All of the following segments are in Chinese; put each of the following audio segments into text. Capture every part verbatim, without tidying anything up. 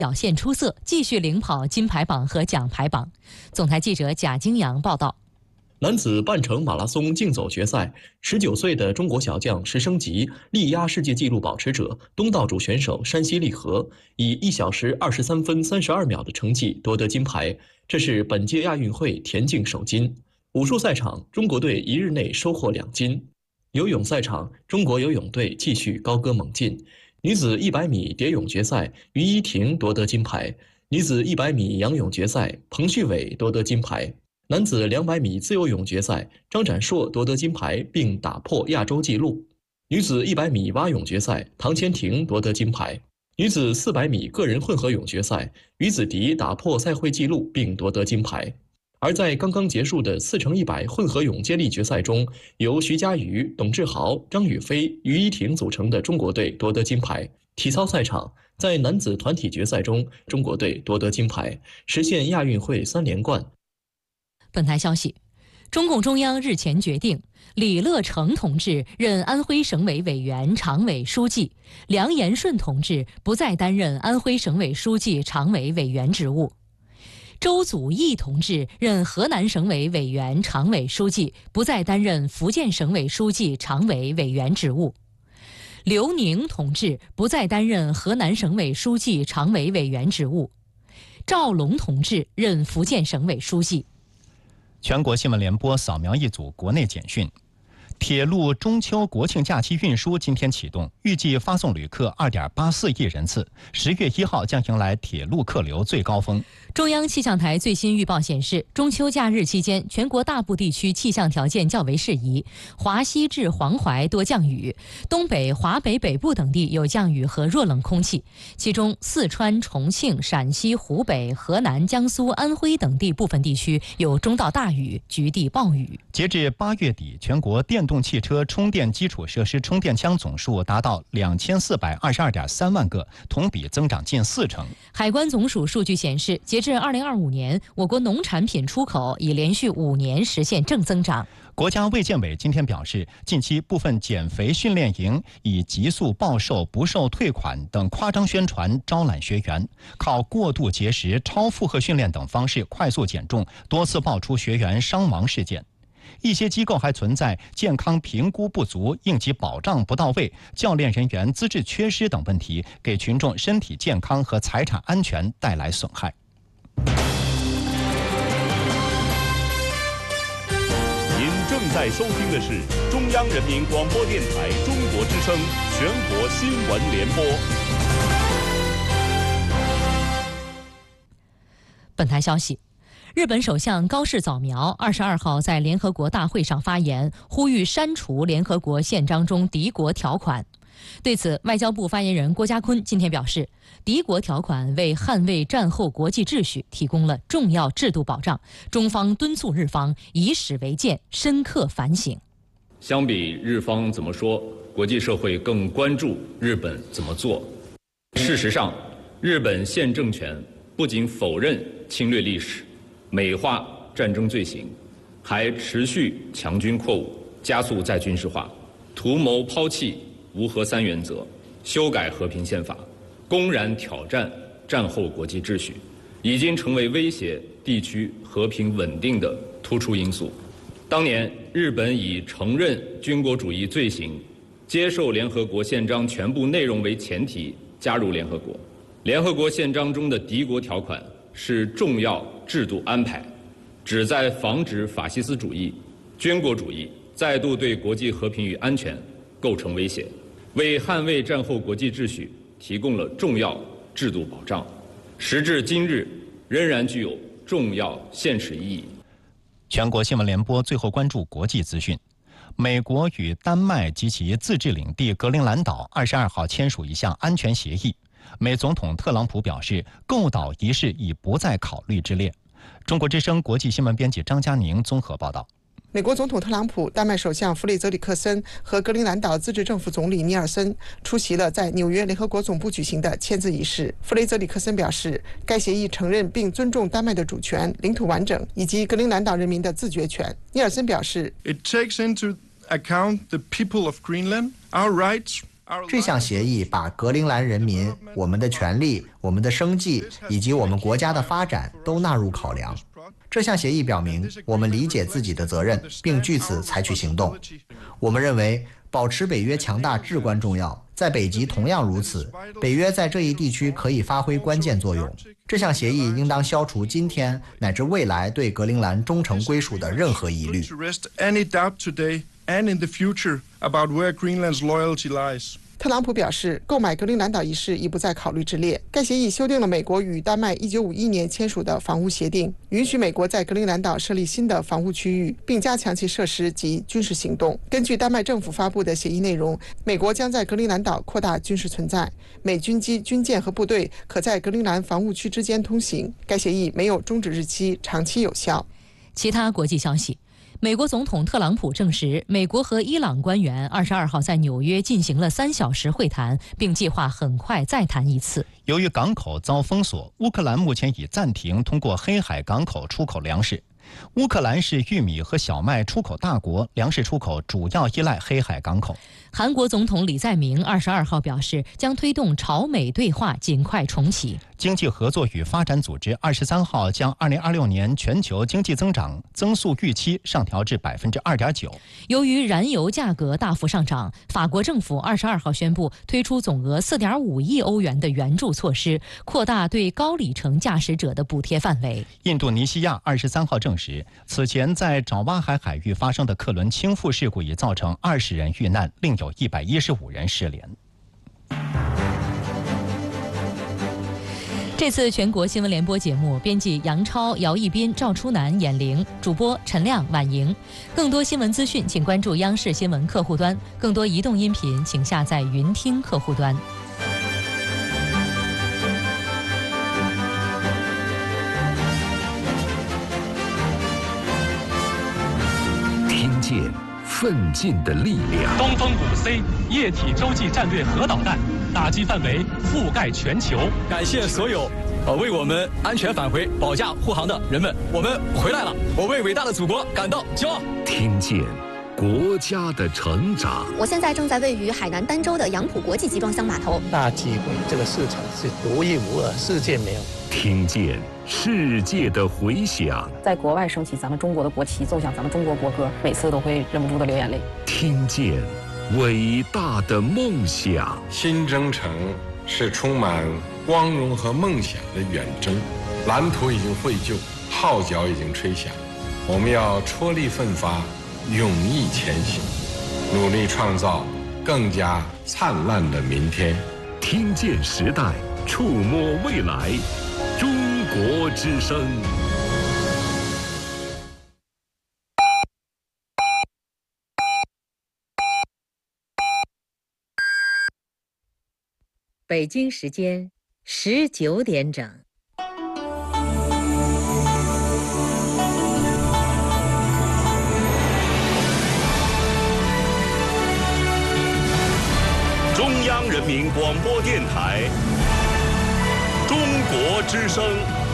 表现出色，继续领跑金牌榜和奖牌榜。总台记者贾金阳报道。 男子半程马拉松竞走决赛，十九岁的中国小将石生吉力压世界纪录保持者东道主选手山西利和，以一小时二十三分三十二秒的成绩夺得金牌，这是本届亚运会田径首金。武术赛场，中国队一日内收获两金。游泳赛场，中国游泳队继续高歌猛进。女子一百米蝶泳决赛，于依婷夺得金牌；女子一百米仰泳决赛，彭旭伟夺得金牌。男子两百米自由泳决赛，张展硕夺得金牌并打破亚洲纪录。女子一百米蛙泳决赛，唐千婷夺得金牌。女子四百米个人混合泳决赛，于子迪打破赛会纪录并夺得金牌。而在刚刚结束的四乘一百混合泳接力决赛中，由徐嘉余、董志豪、张雨霏、于依婷组成的中国队夺得金牌。体操赛场，在男子团体决赛中，中国队夺得金牌，实现亚运会三连冠。 本台消息，中共中央日前决定，李乐成同志任安徽省委委员、常委书记，梁延顺同志不再担任安徽省委书记、常委委员职务。周祖义同志任河南省委委员、常委书记，不再担任福建省委书记、常委委员职务。刘宁同志不再担任河南省委书记、常委委员职务。赵龙同志任福建省委书记。 全国新闻联播扫描一组国内简讯。铁路中秋国庆假期运输今天启动，预计发送旅客二点八四亿人次。十月一号将迎来铁路客流最高峰。 中央气象台最新预报显示，中秋假日期间，全国大部地区气象条件较为适宜，华西至黄淮多降雨，东北、华北北部等地有降雨和弱冷空气，其中四川、重庆、陕西、湖北、河南、江苏、安徽等地部分地区有中到大雨，局地暴雨。 截至八月底，全国电动汽车充电基础设施充电枪总数达到两千四百二十二点三万个，同比增长近四成。 海关总署数据显示，截至二零二五年，我国农产品出口已连续五年实现正增长。 国家卫健委今天表示，近期部分减肥训练营以急速暴瘦、不受退款等夸张宣传招揽学员，靠过度节食、超负荷训练等方式快速减重，多次爆出学员伤亡事件。一些机构还存在健康评估不足、应急保障不到位、教练人员资质缺失等问题，给群众身体健康和财产安全带来损害。 您正在收听的是中央人民广播电台中国之声全国新闻联播。 本台消息，日本首相高市早苗二十二号在联合国大会上发言，呼吁删除联合国宪章中敌国条款。对此，外交部发言人郭家坤今天表示，敌国条款为捍卫战后国际秩序提供了重要制度保障，中方敦促日方以史为鉴，深刻反省。 相比日方怎么说，国际社会更关注日本怎么做。事实上，日本现政权不仅否认侵略历史，美化战争罪行，还持续强军扩武，加速再军事化，图谋抛弃无核三原则，修改和平宪法，公然挑战战后国际秩序，已经成为威胁地区和平稳定的突出因素。当年日本以承认军国主义罪行，接受联合国宪章全部内容为前提加入联合国。联合国宪章中的敌国条款是重要制度安排，旨在防止法西斯主义、军国主义再度对国际和平与安全构成威胁，为捍卫战后国际秩序提供了重要制度保障，时至今日仍然具有重要现实意义。 全国新闻联播最后关注国际资讯。美国与丹麦及其自治领地格陵兰岛二十二号签署一项安全协议。美总统特朗普表示，购岛一事已不在考虑之列。中国之声国际新闻编辑张佳宁综合报道。 美国总统特朗普、丹麦首相弗雷泽里克森和格陵兰岛自治政府总理尼尔森出席了在纽约联合国总部举行的签字仪式。弗雷泽里克森表示，该协议承认并尊重丹麦的主权、领土完整以及格陵兰岛人民的自决权。尼尔森表示 ，It takes into account the people of Greenland, our rights, 这项协议把格陵兰人民、我们的权利、我们的生计以及我们国家的发展都纳入考量。这项协议表明，我们理解自己的责任，并据此采取行动。我们认为，保持北约强大至关重要，在北极同样如此。北约在这一地区可以发挥关键作用。这项协议应当消除今天乃至未来对格陵兰忠诚归属的任何疑虑。 特朗普表示，购买格陵兰岛一事已不在考虑之列。该协议修订了美国与丹麦一九五一年签署的防务协定，允许美国在格陵兰岛设立新的防务区域，并加强其设施及军事行动。根据丹麦政府发布的协议内容，美国将在格陵兰岛扩大军事存在，美军机、军舰和部队可在格陵兰防务区之间通行。该协议没有终止日期，长期有效。 其他国际消息。美国总统特朗普证实，美国和伊朗官员二十二号在纽约进行了三小时会谈，并计划很快再谈一次。 由于港口遭封锁，乌克兰目前已暂停通过黑海港口出口粮食。乌克兰是玉米和小麦出口大国，粮食出口主要依赖黑海港口。 韩国总统李在明二十二号表示，将推动朝美对话尽快重启。 经济合作与发展组织二十三号将二零二六年全球经济增长增速预期上调至百分之二点九。 由于燃油价格大幅上涨，法国政府二十二号宣布推出总额四点五亿欧元的援助措施，扩大对高里程驾驶者的补贴范围。 印度尼西亚二十三号证实，此前在爪哇海海域发生的客轮倾覆事故已造成二十人遇难，另有一百一十五人失联。 这次全国新闻联播节目，编辑杨超、姚一斌、赵初南、闫玲，主播陈亮、婉莹。更多新闻资讯，请关注央视新闻客户端；更多移动音频，请下载云听客户端。 听见奋进的力量。 东风五 C 液体洲际战略核导弹打击范围覆盖全球。 感谢所有呃为我们安全返回保驾护航的人们，我们回来了，我为伟大的祖国感到骄傲。 听见国家的成长。 我现在正在位于海南儋州的杨浦国际集装箱码头。 大机会，这个市场是独一无二，世界没有。 听见世界的回响， 在国外升起咱们中国的国旗，奏响咱们中国国歌，每次都会忍不住的流眼泪。 听见伟大的梦想。 新征程是充满光荣和梦想的远征，蓝图已经绘就，号角已经吹响，我们要踔厉奋发，勇毅前行，努力创造更加灿烂的明天。 听见时代，触摸未来，中国之声。 北京时间十九点整。 中央人民广播电台中国之声。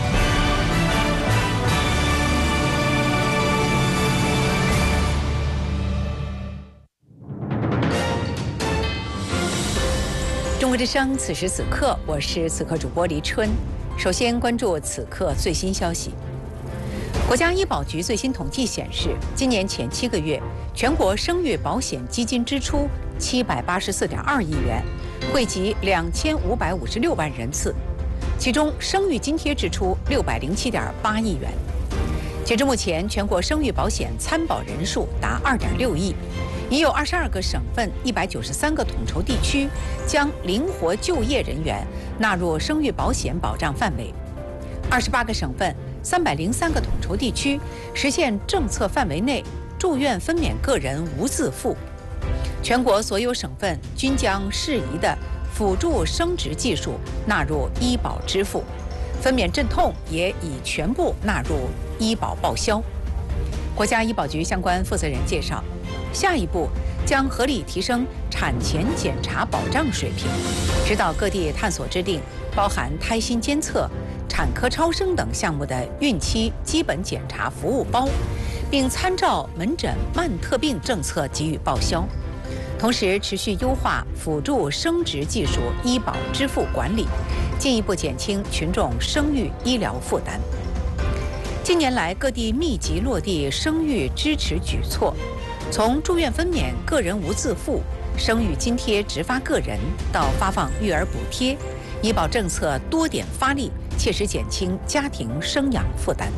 中国之声，此时此刻，我是此刻主播黎春。首先关注此刻最新消息。国家医保局最新统计显示，今年前七个月，全国生育保险基金支出七百八十四点二亿元，惠及两千五百五十六万人次，其中生育津贴支出六百零七点八亿元。截至目前，全国生育保险参保人数达二点六亿。已有二十二个省份、一百九十三个统筹地区将灵活就业人员纳入生育保险保障范围。二十八个省份、三百零三个统筹地区实现政策范围内住院分娩个人无自付。全国所有省份均将适宜的辅助生殖技术纳入医保支付，分娩镇痛也已全部纳入医保报销。国家医保局相关负责人介绍，下一步将合理提升产前检查保障水平，指导各地探索制定包含胎心监测、产科超声等项目的孕期基本检查服务包，并参照门诊慢特病政策给予报销。 同时持续优化辅助生殖技术医保支付管理，进一步减轻群众生育医疗负担。近年来，各地密集落地生育支持举措，从住院分娩个人无自付、生育津贴直发个人到发放育儿补贴，医保政策多点发力，切实减轻家庭生养负担。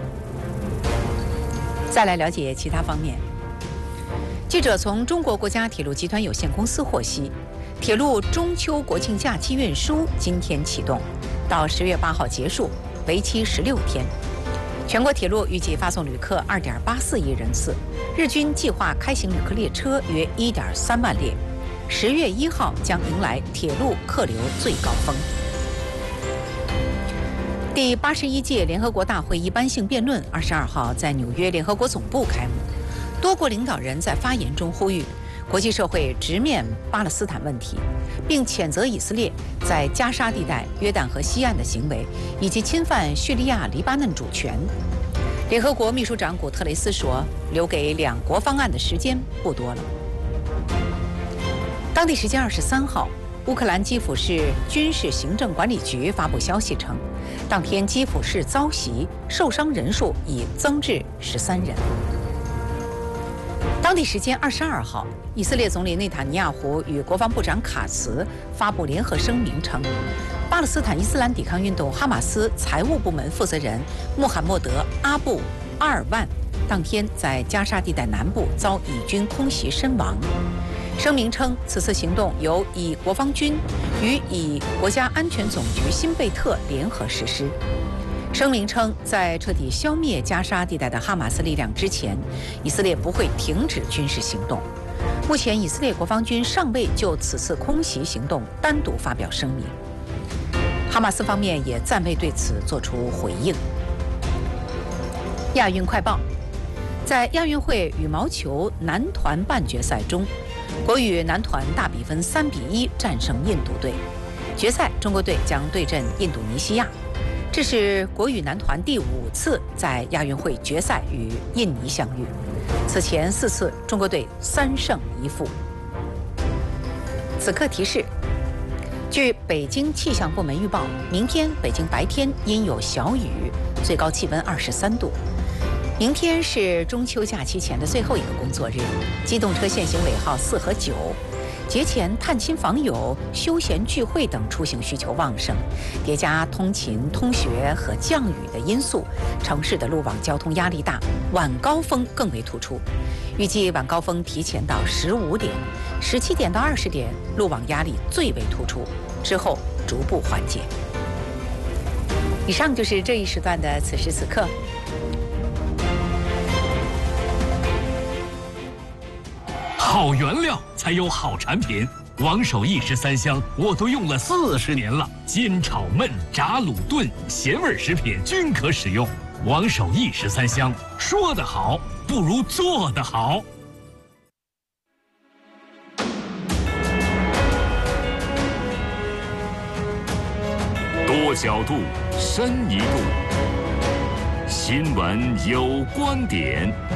再来了解其他方面。记者从中国国家铁路集团有限公司获悉，铁路中秋国庆假期运输今天启动，到十月八号结束，为期十六天。全国铁路预计发送旅客二点八四亿人次，日均计划开行旅客列车约一点三万列。十月一号将迎来铁路客流最高峰。第八十一届联合国大会一般性辩论二十二号在纽约联合国总部开幕，多国领导人在发言中呼吁国际社会直面巴勒斯坦问题，并谴责以色列在加沙地带、约旦河西岸的行为，以及侵犯叙利亚、黎巴嫩主权。联合国秘书长古特雷斯说，留给两国方案的时间不多了。当地时间二十三号，乌克兰基辅市军事行政管理局发布消息称，当天基辅市遭袭，受伤人数已增至十三人。当地时间二十二号，以色列总理内塔尼亚胡与国防部长卡茨发布联合声明称，巴勒斯坦伊斯兰抵抗运动哈马斯财务部门负责人穆罕默德·阿布·阿尔万当天在加沙地带南部遭以军空袭身亡。声明称，此次行动由以国防军与以国家安全总局新贝特联合实施。声明称，在彻底消灭加沙地带的哈马斯力量之前，以色列不会停止军事行动。目前，以色列国防军尚未就此次空袭行动单独发表声明。哈马斯方面也暂未对此作出回应。亚运快报，在亚运会羽毛球男团半决赛中，国羽男团大比分三比一战胜印度队。决赛，中国队将对阵印度尼西亚。这是国羽男团第五次在亚运会决赛与印尼相遇，此前四次中国队三胜一负。此刻提示：据北京气象部门预报，明天北京白天阴有小雨，最高气温二十三度。明天是中秋假期前的最后一个工作日，机动车限行尾号四和九。节前探亲访友、休闲聚会等出行需求旺盛，叠加通勤、通学和降雨的因素，城市的路网交通压力大，晚高峰更为突出。预计晚高峰提前到十五点，十七点到二十点路网压力最为突出，之后逐步缓解。以上就是这一时段的此时此刻。 好原料才有好产品，王守义十三香我都用了四十年了，煎炒焖炸卤炖咸味食品均可使用。王守义十三香，说得好不如做得好。 多角度，深一度，新闻有观点。